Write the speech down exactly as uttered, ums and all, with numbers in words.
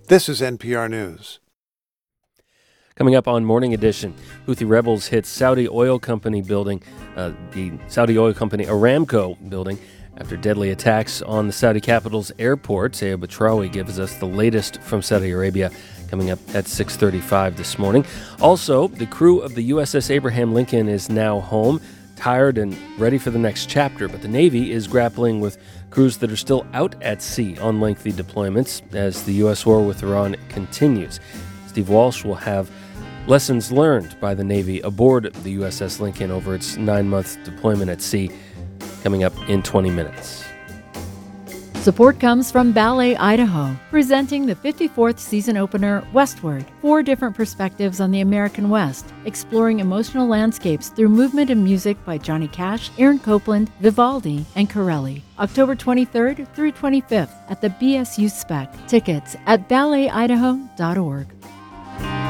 This is N P R News. Coming up on Morning Edition, Houthi rebels hit Saudi oil company building, uh, the Saudi oil company Aramco building, after deadly attacks on the Saudi capital's airport. Sayed Batrawi gives us the latest from Saudi Arabia, coming up at six thirty-five this morning. Also, the crew of the U S S Abraham Lincoln is now home, tired and ready for the next chapter, but the Navy is grappling with crews that are still out at sea on lengthy deployments as the U S war with Iran continues. Steve Walsh will have lessons learned by the Navy aboard the U S S Lincoln over its nine-month deployment at sea, coming up in twenty minutes. Support comes from Ballet Idaho, presenting the fifty-fourth season opener, Westward, four different perspectives on the American West, exploring emotional landscapes through movement and music by Johnny Cash, Aaron Copland, Vivaldi, and Corelli. October twenty-third through twenty-fifth at the B S U Spec. Tickets at ballet idaho dot org.